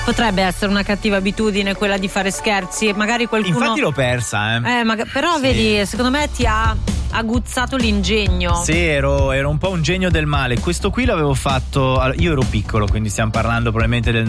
Potrebbe essere una cattiva abitudine quella di fare scherzi, e magari qualcuno. Infatti l'ho persa, però sì. Vedi, secondo me ti ha aguzzato l'ingegno. Sì, ero un po' un genio del male. Questo qui l'avevo fatto. Io ero piccolo, quindi stiamo parlando probabilmente del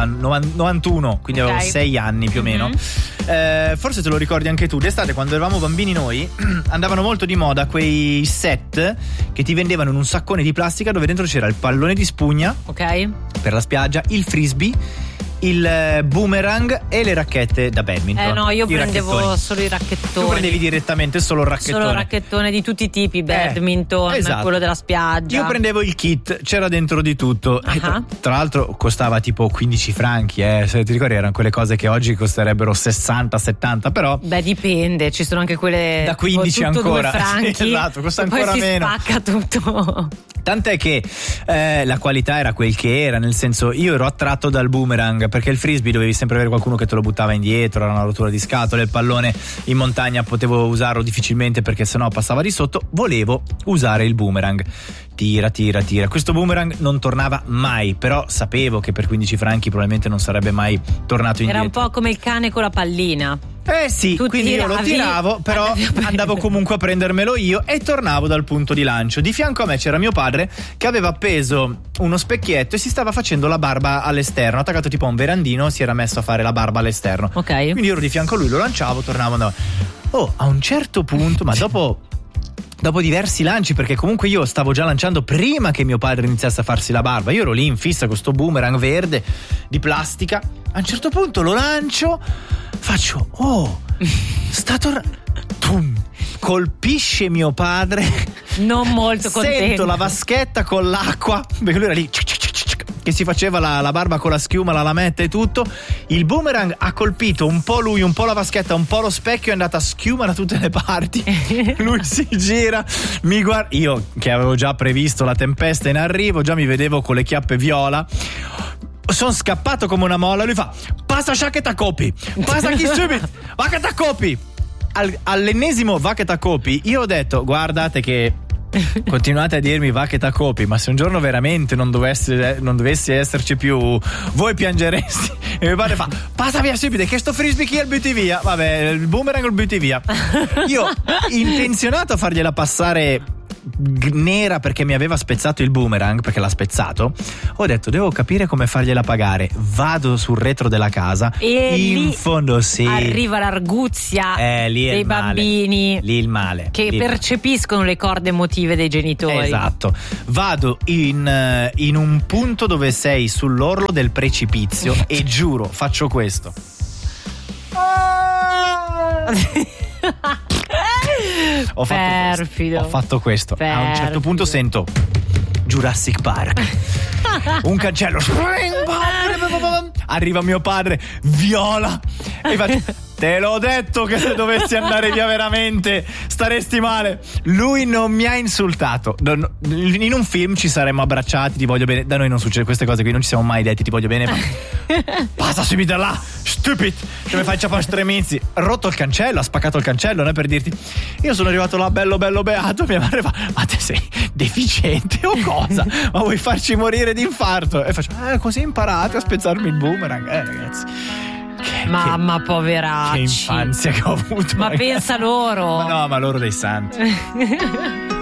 91, quindi avevo 6 anni più o meno. Forse te lo ricordi anche tu. D'estate, quando eravamo bambini noi, andavano molto di moda quei set che ti vendevano in un saccone di plastica dove dentro c'era il pallone di spugna, per la spiaggia, il frisbee, il boomerang e le racchette da badminton. No, io prendevo racchettoni. Solo i racchettoni. Tu prendevi direttamente solo il racchettone. Solo racchettone di tutti i tipi, badminton, esatto. quello della spiaggia. Io prendevo il kit, c'era dentro di tutto. Tra l'altro costava tipo 15 franchi, se ti ricordi erano quelle cose che oggi costerebbero 60-70, però. Beh, dipende, ci sono anche quelle da 15 ancora. 2 franchi. Sì, esatto, costa ancora poi meno. Si spacca tutto. Tant'è che la qualità era quel che era, nel senso, io ero attratto dal boomerang perché il frisbee dovevi sempre avere qualcuno che te lo buttava indietro, era una rottura di scatole. Il pallone in montagna potevo usarlo difficilmente perché sennò passava di sotto. Volevo usare il boomerang. Tira. Questo boomerang non tornava mai, però sapevo che per 15 franchi probabilmente non sarebbe mai tornato indietro. Era un po' come il cane con la pallina. Sì, tu quindi io lo tiravo, però andavo comunque a prendermelo io e tornavo dal punto di lancio. Di fianco a me c'era mio padre che aveva appeso uno specchietto e si stava facendo la barba all'esterno, attaccato tipo a un verandino, si era messo a fare la barba all'esterno. Quindi io ero di fianco a lui, lo lanciavo, tornavo, andavo. A un certo punto, ma dopo diversi lanci, perché comunque io stavo già lanciando prima che mio padre iniziasse a farsi la barba, io ero lì in fissa con sto boomerang verde di plastica. A un certo punto lo lancio, faccio sta tornando, colpisce mio padre, non molto contento, sento la vaschetta con l'acqua perché lui era lì che si faceva la barba con la schiuma, la lametta e tutto. Il boomerang ha colpito un po' lui, un po' la vaschetta, un po' lo specchio, è andata a schiuma da tutte le parti. Lui si gira, mi guarda, io che avevo già previsto la tempesta in arrivo, già mi vedevo con le chiappe viola. Sono scappato come una molla. Lui fa: passa sciacchetta copi, passa chi subito, vacchetta copi. All'ennesimo vacchetta copi io ho detto: guardate che continuate a dirmi vacchetta copi, ma se un giorno veramente non dovessi esserci più, voi piangeresti. E mio padre fa: passa via subito, che sto frisbee chi il butti via. Vabbè, il boomerang lo butti via. Io intenzionato a fargliela passare nera perché mi aveva spezzato il boomerang, perché l'ha spezzato, ho detto devo capire come fargliela pagare. Vado sul retro della casa e in lì fondo arriva l'arguzia lì dei bambini, lì il male che percepiscono le corde emotive dei genitori. Esatto. Vado in un punto dove sei sull'orlo del precipizio e giuro faccio questo. Ho fatto questo. A un certo punto sento Jurassic Park, un cancello, arriva mio padre, viola, e faccio: te l'ho detto che se dovessi andare via veramente staresti male. Lui non mi ha insultato. In un film ci saremmo abbracciati, ti voglio bene. Da noi non succede queste cose qui, non ci siamo mai detti ti voglio bene, ma passa subito là, stupid, che mi fai ciapare stremizzi. Rotto il cancello, ha spaccato il cancello, non è per dirti. Io sono arrivato là bello beato, mia madre fa: ma te sei deficiente o cosa? Ma vuoi farci morire di infarto? E faccio: così imparate a spezzarmi il boomerang, ragazzi. Mamma poveracci, che infanzia che ho avuto, ma ragazzi. Pensa loro. Ma loro dei santi.